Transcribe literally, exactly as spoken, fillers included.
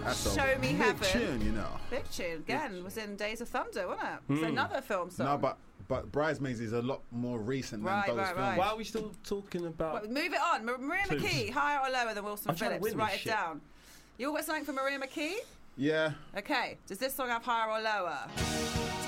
That's Show a Me big Heaven. tune, you know. Big tune again. Big Was in Days of Thunder, wasn't it? It's another film song. No, but but Bridesmaids is a lot more recent Right, than those right, films. right. Why are we still talking about? Well, move it on. Ma- Maria Clues. McKee, higher or lower than Wilson I'm trying to Phillips? win Write this it shit. down. You all got something for Maria McKee? Yeah. Okay. Does this song have higher or lower?